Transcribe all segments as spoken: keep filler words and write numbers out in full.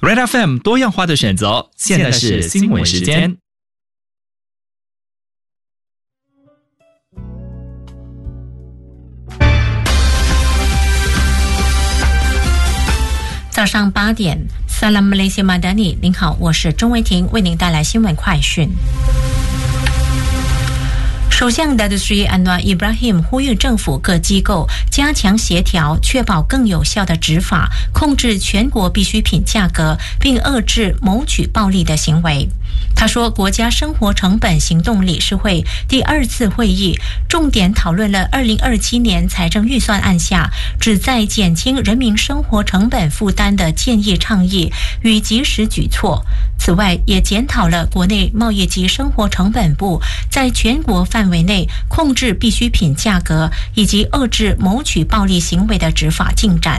Red F M 多样化的选择，现在是新闻时间。 早上八点 Salam Malaysia Madani， 您好，我是钟维婷，为您带来新闻快讯。首相 Datuk Seri Anwar Ibrahim 呼吁政府各机构加强协调，确保更有效的执法，控制全国必需品价格，并遏制谋取暴利的行为。他说，国家生活成本行动理事会第二次会议重点讨论了二零二七年财政预算案下旨在减轻人民生活成本负担的建议倡议与及时举措。此外，也检讨了国内贸易及生活成本部在全国范围内控制必需品价格以及遏制谋取暴利行为的执法进展。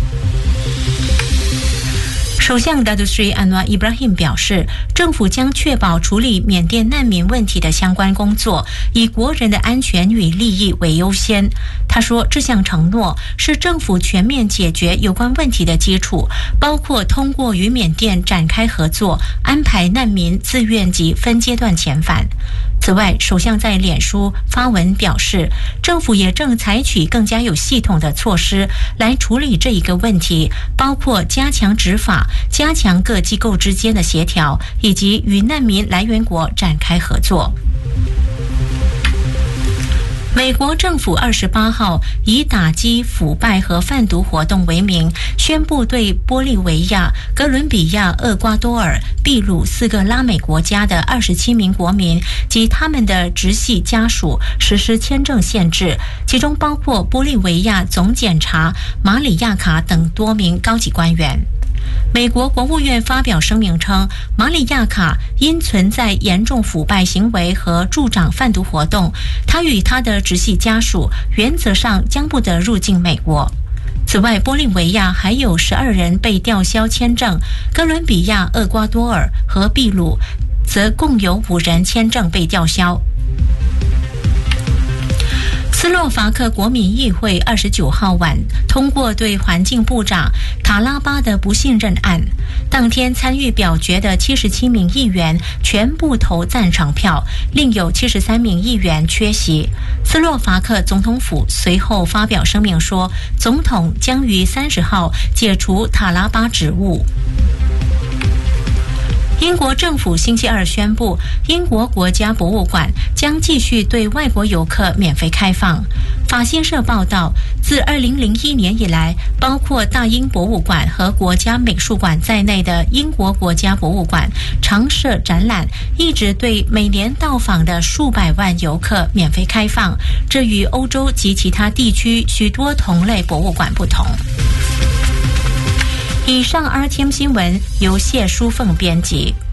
首相 Datuk Seri Anwar Ibrahim 表示，政府将确保处理缅甸难民问题的相关工作以国人的安全与利益为优先。他说，这项承诺是政府全面解决有关问题的基础，包括通过与缅甸展开合作，安排难民自愿及分阶段遣返。此外，首相在脸书发文表示，政府也正采取更加有系统的措施来处理这一个问题，包括加强执法、加强各机构之间的协调，以及与难民来源国展开合作。美国政府二十八号以打击腐败和贩毒活动为名，宣布对玻利维亚、哥伦比亚、厄瓜多尔、秘鲁四个拉美国家的二十七名国民及他们的直系家属实施签证限制，其中包括玻利维亚总检察马里亚卡等多名高级官员。美国国务院发表声明称，马里亚卡因存在严重腐败行为和助长贩毒活动，他与他的直系家属原则上将不得入境美国。此外，玻利维亚还有十二人被吊销签证，哥伦比亚、厄瓜多尔和秘鲁则共有五人签证被吊销。斯洛伐克国民议会二十九号晚通过对环境部长塔拉巴的不信任案，当天参与表决的七十七名议员全部投赞成票，另有七十三名议员缺席。斯洛伐克总统府随后发表声明说，总统将于三十号解除塔拉巴职务。英国政府星期二宣布，英国国家博物馆将继续对外国游客免费开放。法新社报道，自二零零一年以来，包括大英博物馆和国家美术馆在内的英国国家博物馆常设展览一直对每年到访的数百万游客免费开放，这与欧洲及其他地区许多同类博物馆不同。以上 R T M 新闻由谢淑凤编辑。